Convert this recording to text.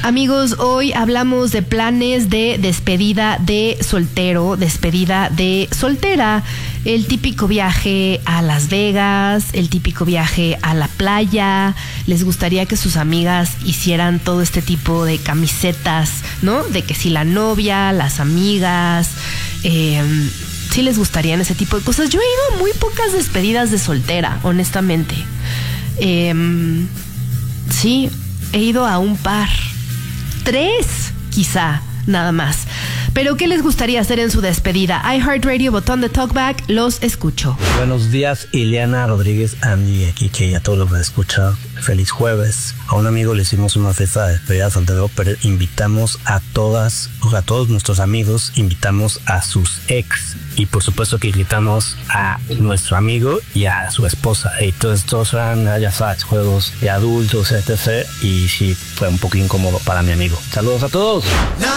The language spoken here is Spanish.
Amigos, hoy hablamos de planes de despedida de soltero, despedida de soltera. El típico viaje a Las Vegas, el típico viaje a la playa. Les gustaría que sus amigas hicieran todo este tipo de camisetas, ¿no? De que si la novia, las amigas, sí les gustarían ese tipo de cosas. Yo he ido a muy pocas despedidas de soltera, honestamente. Sí, he ido a un par. 3, quizá, nada más. Pero ¿qué les gustaría hacer en su despedida? iHeartRadio, botón de talkback, los escucho. Buenos días, Ileana Rodríguez, Andy, aquí que a todos los que escuchan. Feliz jueves. A un amigo le hicimos una fiesta de despedida de soltero, pero invitamos a todos nuestros amigos, invitamos a sus ex. Y por supuesto que invitamos a nuestro amigo y a su esposa. Y entonces todos eran, ya sabes, juegos de adultos, etc. Y sí, fue un poco incómodo para mi amigo. Saludos a todos.